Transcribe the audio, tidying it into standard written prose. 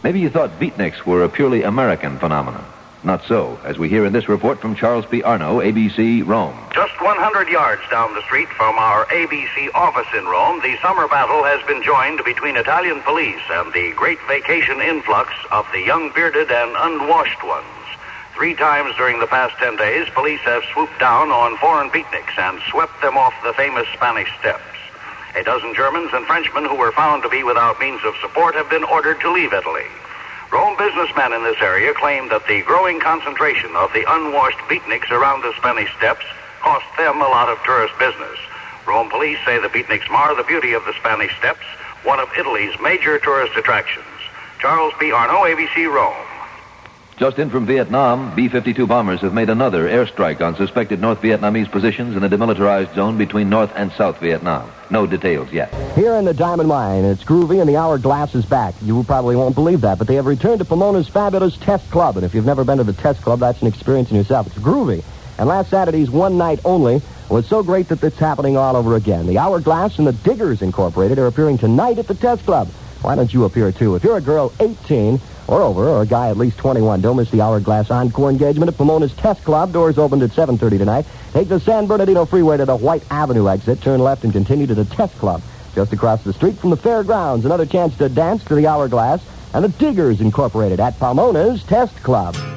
Maybe you thought beatniks were a purely American phenomenon. Not so, as we hear in this report from Charles P. Arno, ABC, Rome. Just 100 yards down the street from our ABC office in Rome, the summer battle has been joined between Italian police and the great vacation influx of the young bearded and unwashed ones. 3 times during the past 10 days, police have swooped down on foreign beatniks and swept them off the famous Spanish Steps. A dozen Germans and Frenchmen who were found to be without means of support have been ordered to leave Italy. Rome businessmen in this area claim that the growing concentration of the unwashed beatniks around the Spanish Steps cost them a lot of tourist business. Rome police say the beatniks mar the beauty of the Spanish Steps, one of Italy's major tourist attractions. Charles P. Arno, ABC, Rome. Just in from Vietnam, B-52 bombers have made another airstrike on suspected North Vietnamese positions in a demilitarized zone between North and South Vietnam. No details yet. Here in the Diamond Mine, it's groovy and the hourglass is back. You probably won't believe that, but they have returned to Pomona's fabulous Test Club. And if you've never been to the Test Club, that's an experience in yourself. It's groovy. And last Saturday's one night only was so great that it's happening all over again. The Hourglass and the Diggers Incorporated are appearing tonight at the Test Club. Why don't you appear, too? If you're a girl 18 or over, or a guy at least 21, don't miss the Hourglass Encore engagement at Pomona's Test Club. Doors opened at 7:30 tonight. Take the San Bernardino Freeway to the White Avenue exit, turn left, and continue to the Test Club. Just across the street from the fairgrounds, another chance to dance to the Hourglass and the Diggers Incorporated at Pomona's Test Club.